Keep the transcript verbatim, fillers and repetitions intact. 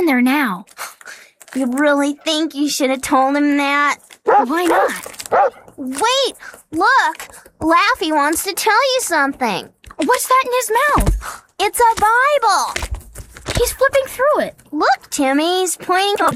there now. You really think you should have told him that? Why not? Wait, look! Laffy wants to tell you something. What's that in his mouth? It's a Bible. He's flipping through it. Look, Timmy, he's pointing to